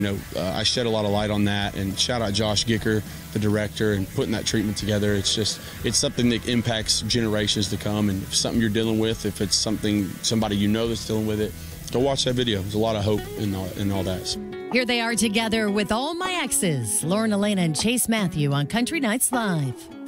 I shed a lot of light on that, and shout out Josh Gicker, the director, and putting that treatment together. It's something that impacts generations to come, and if something you're dealing with, if it's somebody you know that's dealing with it, go watch that video. There's a lot of hope in all that. Here they are together with All My Exes, Lauren Elena and Chase Matthew on Country Nights Live.